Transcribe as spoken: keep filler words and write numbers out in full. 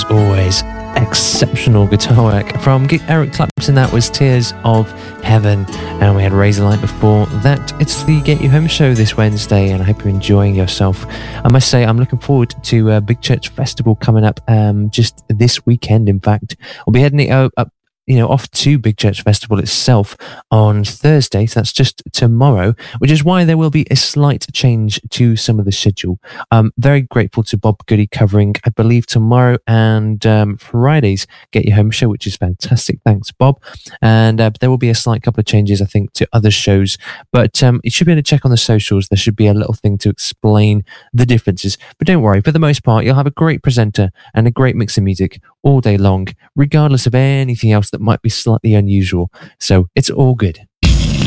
as always, exceptional guitar work from Eric Clapton. That was Tears of Heaven, and we had Razorlight before that. It's the Get You Home show this Wednesday, and I hope you're enjoying yourself. I must say, I'm looking forward to uh, Big Church Festival coming up um, just this weekend. In fact, we'll be heading uh, up you know, off to Big Church Festival itself on Thursday. So that's just tomorrow, which is why there will be a slight change to some of the schedule. Um, very grateful to Bob Goody covering, I believe, tomorrow and um, Friday's Get You Home show, which is fantastic. Thanks, Bob. And uh, there will be a slight couple of changes, I think, to other shows. But um, you should be able to check on the socials. There should be a little thing to explain the differences. But don't worry, for the most part, you'll have a great presenter and a great mix of music all day long, regardless of anything else that might be slightly unusual. So it's all good.